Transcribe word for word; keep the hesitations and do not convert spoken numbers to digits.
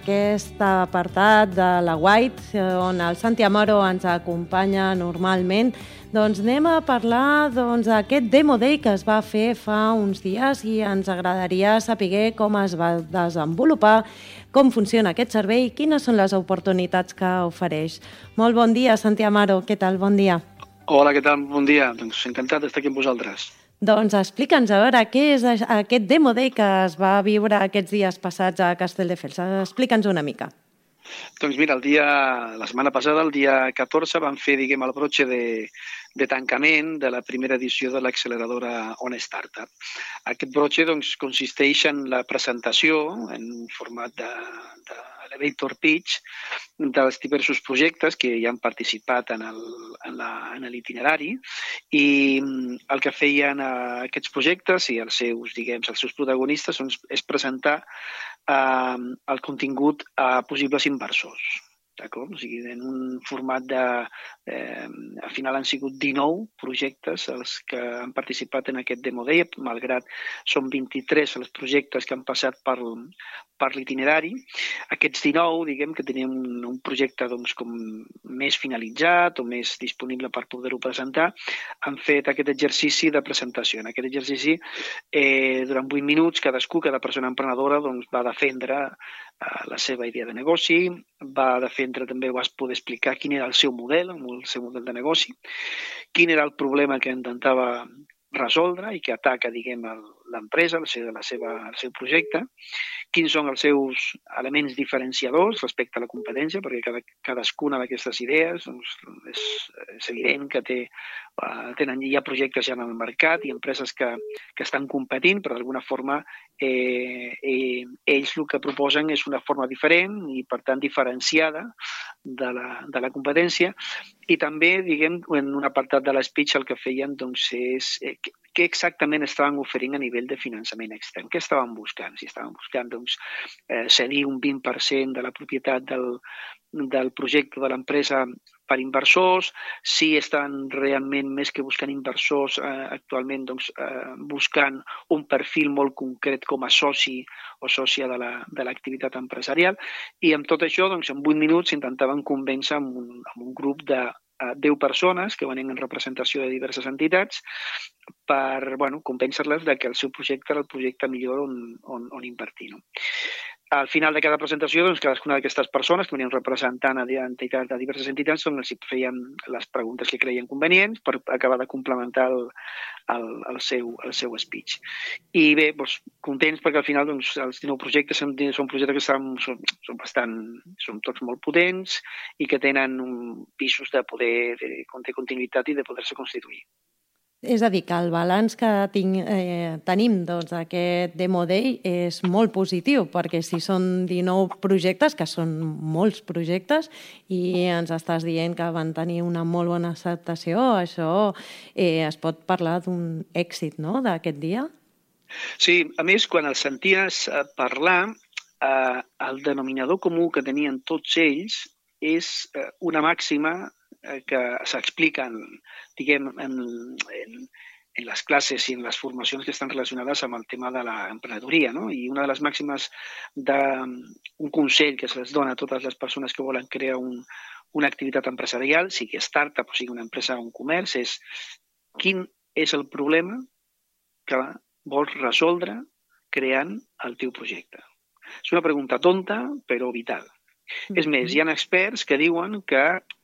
aquest apartat de la White, on el Santi Amaro ens acompanya normalment, doncs anem a parlar d'aquest doncs, Demo Day que es va fer fa uns dies i ens agradaria saber com es va desenvolupar, com funciona aquest servei i quines són les oportunitats que ofereix. Molt bon dia, Santi Amaro. Què tal? Bon dia. Hola, què tal? Bon dia. Doncs encantat d'estar aquí amb vosaltres. Doncs explica'ns a veure què és aquest Demo Day que es va viure aquests dies passats a Castelldefels. Explica'ns una mica. Doncs mira, el dia, la setmana passada, el dia catorze, vam fer, diguem, el broche de, de tancament de la primera edició de l'acceleradora On Startup. Aquest broche doncs, consisteix en la presentació en format de, de elevator pitch dels diversos projectes que ja han participat en el, en la, en l'itinerari i el que feien aquests projectes i els seus, diguem, els seus protagonistes doncs, és presentar eh, el contingut a possibles inversors. D'acord? O sigui, en un format de... Eh, al final han sigut dinou projectes els que han participat en aquest Demo Day, malgrat són vint-i-tres els projectes que han passat per, per l'itinerari. Aquests dinou, diguem que teníem un, un projecte doncs, com més finalitzat o més disponible per poder-ho presentar, han fet aquest exercici de presentació. En aquest exercici, eh, durant vuit minuts, cadascú, cada persona emprenedora, doncs, va defendre eh, la seva idea de negoci, va defendre també, va poder explicar quin era el seu model, el seu model de negoci, quin era el problema que intentava resoldre i que ataca, diguem, l'empresa, la seva, la seva, el seu projecte, quins són els seus elements diferenciadors respecte a la competència, perquè cada, cadascuna d'aquestes idees doncs, és, és evident que té, uh, tenen, hi ha projectes ja en el mercat i empreses que, que estan competint, però d'alguna forma eh, eh, ells el que proposen és una forma diferent i, per tant, diferenciada de la, de la competència. I també, diguem, en un apartat de l'espeech el que feien doncs, és eh, què exactament estaven oferint a nivell de finançament extern. Què estaven buscant? Si estaven buscant doncs, eh, cedir un vint per cent de la propietat del, del projecte de l'empresa per inversors, si estan realment més que buscant inversors eh, actualment doncs, eh, buscant un perfil molt concret com a soci o sòcia de la, de l'activitat empresarial. I amb tot això, doncs, en vuit minuts intentaven convèncer amb un, amb un grup de deu persones que venen en representació de diverses entitats per bueno, convèncer-les de que el seu projecte era el projecte millor on, on, on invertir. No? Al final de cada presentació, doncs, cadascuna d'aquestes persones que venien representant a, entitats, a diverses entitats doncs, els feien les preguntes que creien convenients per acabar de complementar el, el, el, seu, el seu speech. I bé, doncs, contents perquè al final doncs, els dinou projectes són, són projectes que estan, són, són, bastant, són tots molt potents i que tenen un, pisos de poder, de, de continuïtat i de poder-se constituir. És a dir, que el balanç que tinc, eh, tenim doncs, d'aquest Demo Day és molt positiu, perquè si són dinou projectes, que són molts projectes, i ens estàs dient que van tenir una molt bona acceptació, això eh, es pot parlar d'un èxit, no?, d'aquest dia? Sí, a més, quan els senties parlar, eh, el denominador comú que tenien tots ells és eh, una màxima que s'expliquen, diguem, en, en, en les classes i en les formacions que estan relacionades amb el tema de l'emprenedoria, no? I una de les màximes d'un consell que se'ls dona a totes les persones que volen crear un, una activitat empresarial, sigui startup o sigui una empresa o un comerç, és quin és el problema que vols resoldre creant el teu projecte. És una pregunta tonta, però vital. Mm-hmm. És més, hi ha experts que diuen que